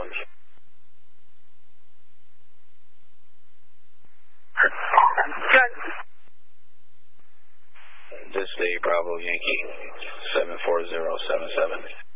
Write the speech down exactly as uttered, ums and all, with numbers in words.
This is the Bravo Yankee seven four zero seven seven.